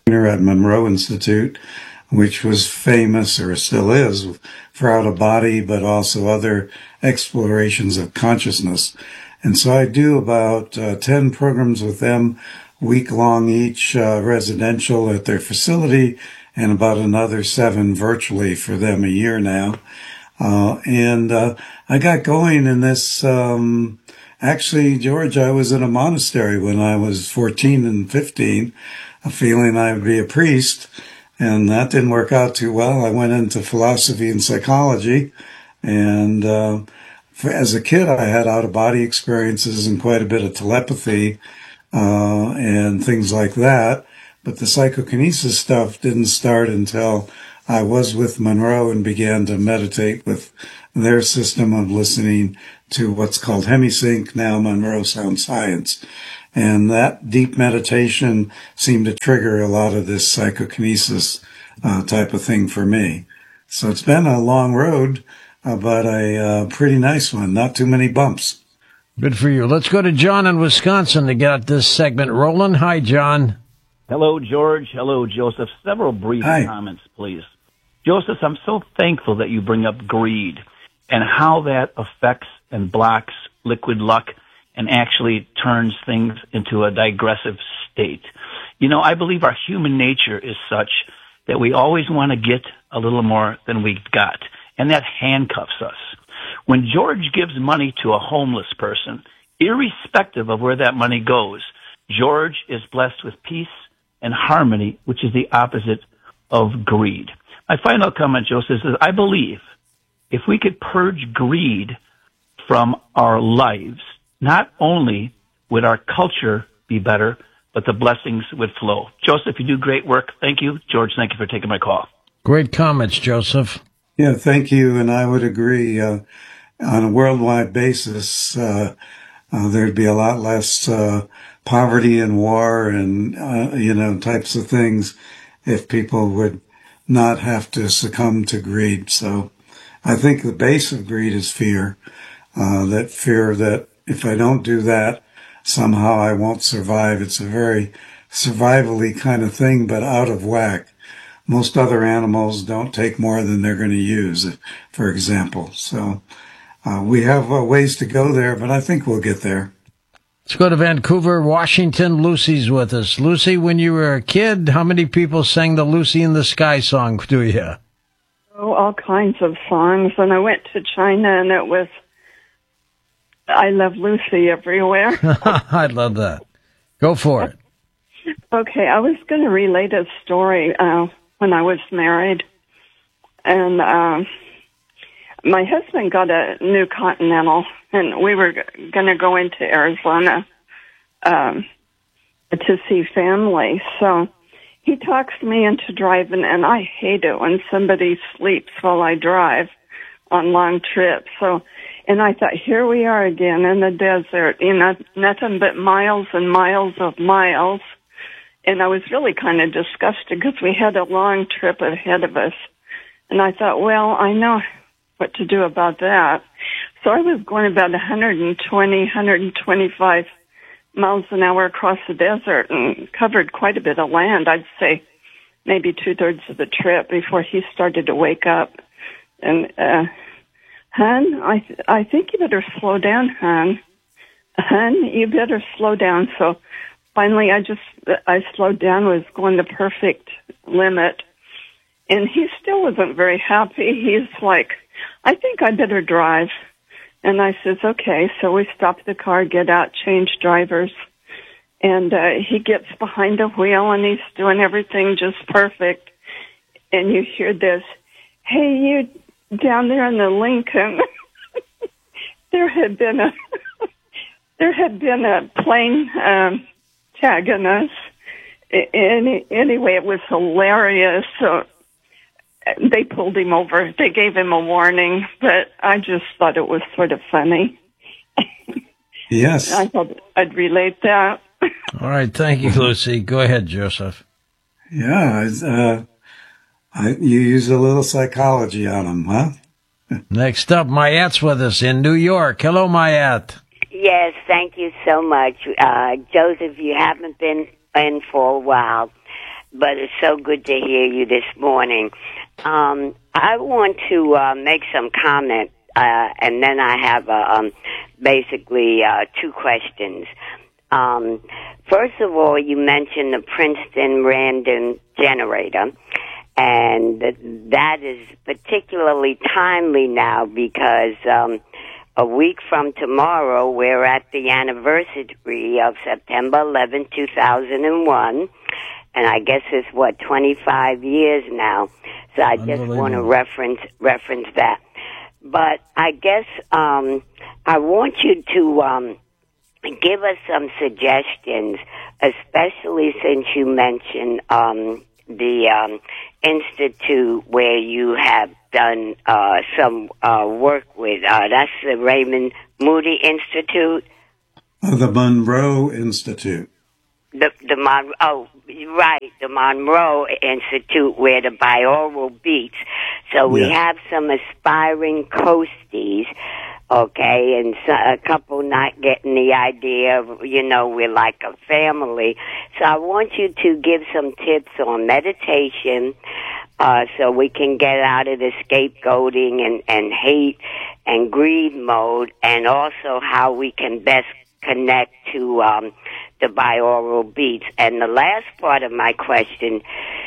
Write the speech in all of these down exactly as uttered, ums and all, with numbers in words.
at Monroe Institute, which was famous, or still is, for out of body, but also other explorations of consciousness. And so I do about uh, ten programs with them, week long each, uh, residential at their facility, and about another seven virtually for them a year now. Uh, and uh, I got going in this, um, actually, George, I was in a monastery when I was fourteen and fifteen, feeling I would be a priest. And that didn't work out too well. I went into philosophy and psychology. And uh, for, as a kid, I had out-of-body experiences and quite a bit of telepathy uh, and things like that. But the psychokinesis stuff didn't start until I was with Monroe and began to meditate with their system of listening to what's called Hemisync, now Monroe Sound Science. And that deep meditation seemed to trigger a lot of this psychokinesis uh, type of thing for me. So it's been a long road, uh, but a uh, pretty nice one. Not too many bumps. Good for you. Let's go to John in Wisconsin to get this segment rolling. Hi, John. Hello, George. Hello, Joseph. Several brief Hi. comments, please. Joseph, I'm so thankful that you bring up greed and how that affects and blocks liquid luck and actually turns things into a digressive state. You know, I believe our human nature is such that we always want to get a little more than we've got, and that handcuffs us. When George gives money to a homeless person, irrespective of where that money goes, George is blessed with peace and harmony, which is the opposite of greed. My final comment, Joseph, is I believe if we could purge greed from our lives, not only would our culture be better, but the blessings would flow. Joseph, you do great work. Thank you. George, thank you for taking my call. Great comments, Joseph. Yeah, thank you. And I would agree. Uh, on a worldwide basis, uh, uh, there'd be a lot less uh, poverty and war and, uh, you know, types of things if people would not have to succumb to greed. So I think the base of greed is fear, uh, that fear that if I don't do that, somehow I won't survive. It's a very survivally kind of thing, but out of whack. Most other animals don't take more than they're going to use, for example. So uh, we have uh, ways to go there, but I think we'll get there. Let's go to Vancouver, Washington. Lucy's with us. Lucy, when you were a kid, how many people sang the Lucy in the Sky song to you? Oh, all kinds of songs. And I went to China, and it was I Love Lucy everywhere. I love that. Go for it. Okay, I was going to relate a story uh, when I was married. And uh, my husband got a new Continental, and we were g- going to go into Arizona um, to see family. So he talks me into driving, and I hate it when somebody sleeps while I drive on long trips. So, and I thought, here we are again in the desert, you know, nothing but miles and miles of miles. And I was really kind of disgusted because we had a long trip ahead of us. And I thought, well, I know what to do about that. So I was going about one hundred twenty, one hundred twenty-five miles an hour across the desert and covered quite a bit of land. I'd say maybe two-thirds of the trip before he started to wake up. And, uh, hon, I, th- I think you better slow down, hon. Hon, you better slow down. So finally I just, I slowed down, was going the perfect limit. And he still wasn't very happy. He's like, I think I better drive. And I says, okay. So we stop the car, get out, change drivers. And uh, he gets behind the wheel, and he's doing everything just perfect. And you hear this, hey, you down there in the Lincoln, there had been a there had been a plane um, tagging us. Any, anyway, it was hilarious. So they pulled him over. They gave him a warning, but I just thought it was sort of funny. Yes. I thought I'd relate that. All right. Thank you, Lucy. Go ahead, Joseph. Yeah. Uh, I, you use a little psychology on them, huh? Next up, Mayatte's with us in New York. Hello, Mayatte. Yes, thank you so much. Uh, Joseph, you haven't been in for a while. but it's so good to hear you this morning. Um, I want to uh, make some comment, uh, and then I have uh, um, basically uh, two questions. Um, first of all, you mentioned the Princeton random generator, and that is particularly timely now because um, a week from tomorrow, we're at the anniversary of September eleventh, two thousand one, and I guess it's, what, twenty-five years now. So I just want to reference reference that. But I guess um, I want you to um, give us some suggestions, especially since you mentioned um, the um, institute where you have done uh, some uh, work with. Uh, that's the Raymond Moody Institute. Uh, the Monroe Institute. The the Mon oh right the Monroe Institute where the binaural beats. So we Yeah. have some aspiring coasties, okay, and so, a couple not getting the idea of, you know, we're like a family. So I want you to give some tips on meditation, uh, so we can get out of the scapegoating and and hate and greed mode, and also how we can best connect to um, the binaural beats. And the last part of my question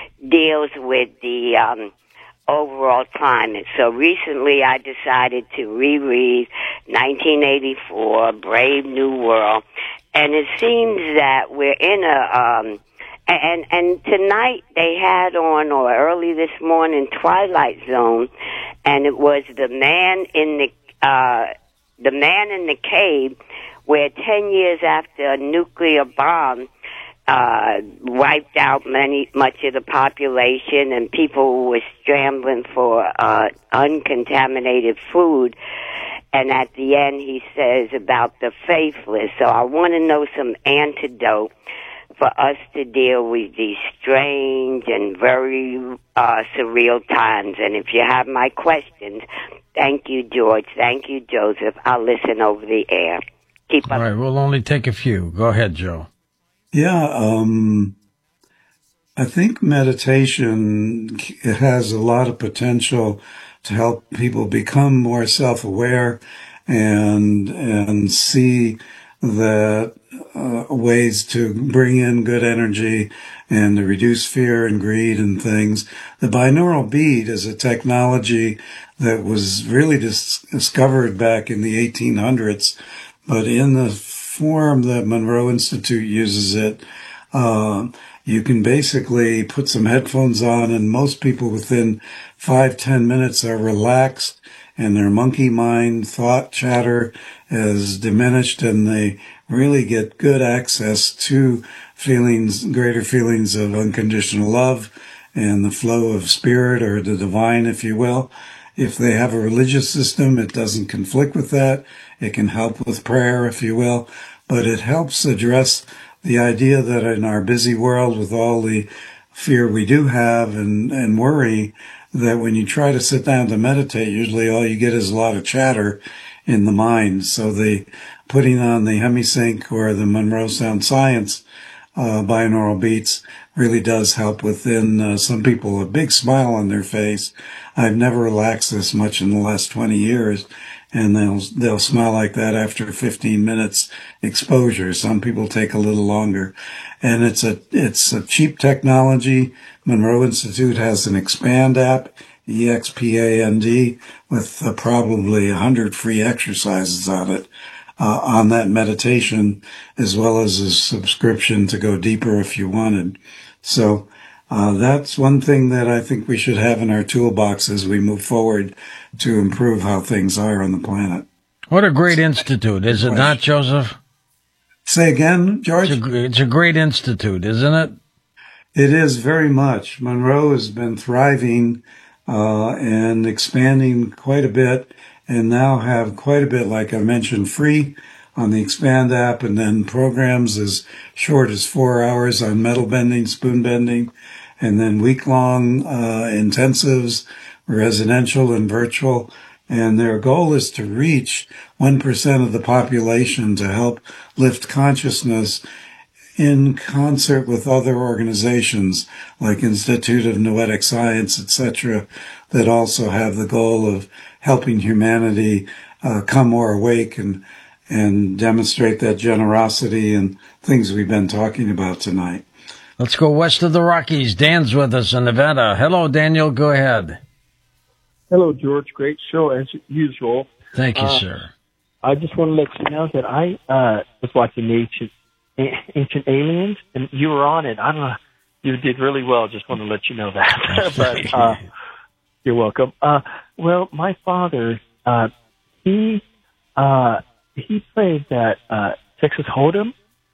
deals with the um, overall climate. So recently I decided to reread nineteen eighty-four, Brave New World, and it seems that we're in a... Um, and and tonight they had on, or early this morning, Twilight Zone, and it was the man in the uh, the man in the cave, where ten years after a nuclear bomb uh, wiped out many much of the population, and people were scrambling for uh, uncontaminated food. And at the end, he says about the faithless. So I want to know some antidote for us to deal with these strange and very uh, surreal times. And if you have my questions, thank you, George. Thank you, Joseph. I'll listen over the air. Keep up. All right, we'll only take a few. Go ahead, Joe. Yeah, um, I think meditation has a lot of potential to help people become more self-aware and and see that uh, ways to bring in good energy and to reduce fear and greed and things. The binaural beat is a technology that was really dis- discovered back in the eighteen hundreds, but in the form that Monroe Institute uses it, uh, you can basically put some headphones on, and most people within five, ten minutes are relaxed, and their monkey mind thought chatter is diminished, and they really get good access to feelings, greater feelings of unconditional love and the flow of spirit, or the divine, if you will. If they have a religious system, it doesn't conflict with that. It can help with prayer, if you will, but it helps address the idea that in our busy world, with all the fear we do have and, and worry, that when you try to sit down to meditate, usually all you get is a lot of chatter in the mind. So the putting on the Hemisync or the Monroe Sound Science uh, binaural beats really does help within uh, some people, a big smile on their face. I've never relaxed this much in the last twenty years, and they'll they'll smile like that after fifteen minutes exposure. Some people take a little longer, and it's a it's a cheap technology. Monroe Institute has an Expand app, E X P A N D, with uh, probably a hundred free exercises on it, uh, on that meditation, as well as a subscription to go deeper if you wanted. So uh, that's one thing that I think we should have in our toolbox as we move forward to improve how things are on the planet. What a great institute, is it not, Joseph? Say again, George? It's a, it's a great institute, isn't it? It is very much. Monroe has been thriving uh, and expanding quite a bit, and now have quite a bit, like I mentioned, free on the Expand app, and then programs as short as four hours on metal bending, spoon bending, and then week-long uh, intensives, residential and virtual. And their goal is to reach one percent of the population to help lift consciousness in concert with other organizations like Institute of Noetic Science, et cetera, that also have the goal of helping humanity uh, come more awake and and demonstrate that generosity and things we've been talking about tonight. Let's go west of the Rockies. Dan's with us in Nevada. Hello, Daniel. Go ahead. Hello, George. Great show as usual. Thank you, uh, sir. I just want to let you know that I uh, was watching Ancient, Ancient Aliens, and you were on it. I don't know. You did really well. Just want to let you know that. but uh, you're welcome. Uh, well, my father, uh, he uh, he played that uh, Texas Hold'em,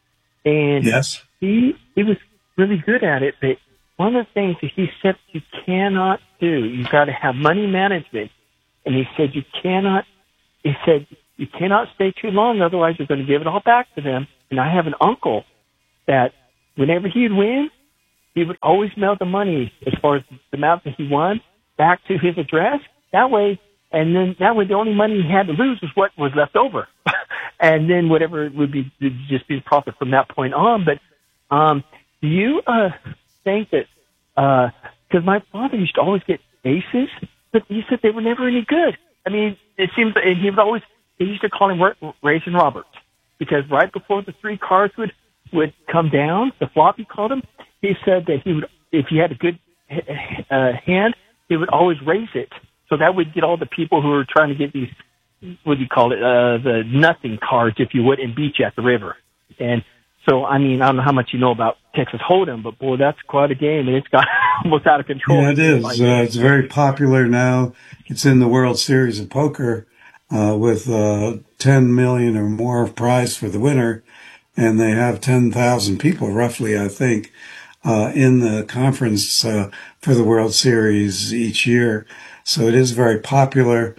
and yes, he he was really good at it. But one of the things that he said you cannot do, you've got to have money management. And he said you cannot, he said you cannot stay too long, otherwise you're going to give it all back to them. And I have an uncle that whenever he'd win, he would always mail the money as far as the amount that he won back to his address. That way, and then that way the only money he had to lose was what was left over. And then whatever would be, would just be the profit from that point on. But, um, do you, uh, think that, uh, cause my father used to always get aces, but he said they were never any good. I mean, it seems that he would always, they used to call him Raisin Roberts, because right before the three cards would, would come down, the flop he called him, he said that he would, if he had a good uh, hand, he would always raise it. So that would get all the people who were trying to get these, what do you call it, uh, the nothing cards, if you would, and beat you at the river. And so, I mean, I don't know how much you know about Texas Hold'em, but boy, that's quite a game, and it's got almost out of control. Yeah, it is. Uh, it's very popular now. It's in the World Series of Poker, uh, with, uh, ten million or more prize for the winner. And they have ten thousand people, roughly, I think, uh, in the conference, uh, for the World Series each year. So it is very popular.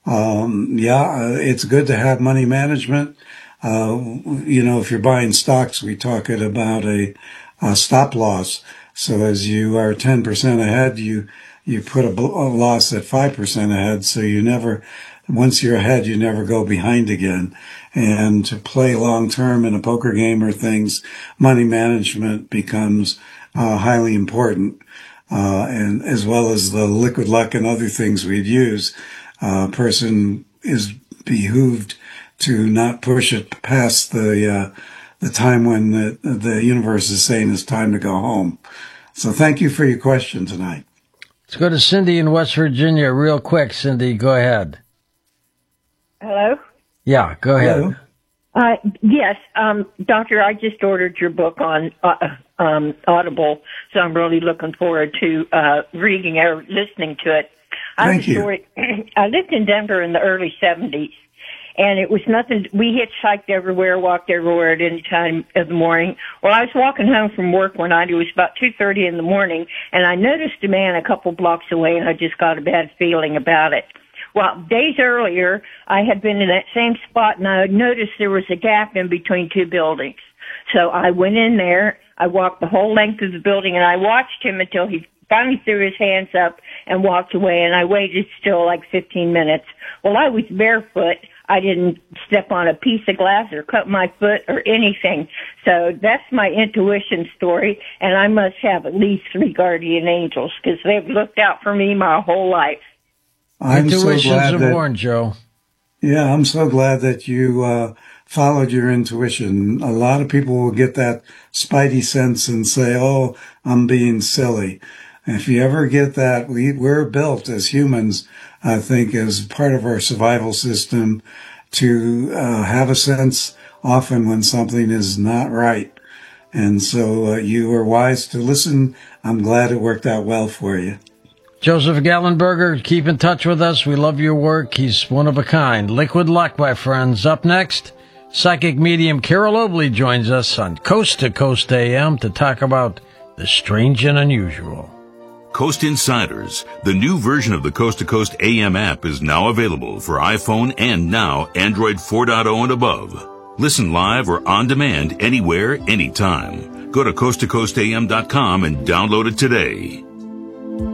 Um, yeah, it's good to have money management. Uh, you know, if you're buying stocks, we talk it about a, a stop loss. So as you are ten percent ahead, you, you put a, a loss at five percent ahead. So you never, once you're ahead, you never go behind again. And to play long term in a poker game or things, money management becomes, uh, highly important. Uh, and as well as the liquid luck and other things we'd use, uh, a person is behooved to not push it past the, uh, the time when the, the universe is saying it's time to go home. So thank you for your question tonight. Let's go to Cindy in West Virginia real quick. Cindy, go ahead. Hello? Yeah, go ahead. Hello. Uh, yes, um, Doctor, I just ordered your book on uh, um, Audible, so I'm really looking forward to uh, reading or listening to it. I Thank you. Story, I lived in Denver in the early seventies, and it was nothing. We hitchhiked everywhere, walked everywhere at any time of the morning. Well, I was walking home from work one night. It was about two thirty in the morning, and I noticed a man a couple blocks away, and I just got a bad feeling about it. Well, days earlier, I had been in that same spot, and I noticed there was a gap in between two buildings. So I went in there, I walked the whole length of the building, and I watched him until he finally threw his hands up and walked away, and I waited still like fifteen minutes. Well, I was barefoot. I didn't step on a piece of glass or cut my foot or anything. So that's my intuition story, and I must have at least three guardian angels because they've looked out for me my whole life. I'm so Intuition's glad that, important, Joe. yeah, I'm so glad that you, uh, followed your intuition. A lot of people will get that spidey sense and say, oh, I'm being silly. And if you ever get that, we, we're built as humans, I think, as part of our survival system to, uh, have a sense often when something is not right. And so, uh, you were wise to listen. I'm glad it worked out well for you. Joseph Gallenberger, keep in touch with us. We love your work. He's one of a kind. Liquid luck, my friends. Up next, psychic medium Carol Oakley joins us on Coast to Coast A M to talk about the strange and unusual. Coast Insiders, the new version of the Coast to Coast A M app, is now available for iPhone and now Android four point oh and above. Listen live or on demand anywhere, anytime. Go to coast to coast a m dot com and download it today.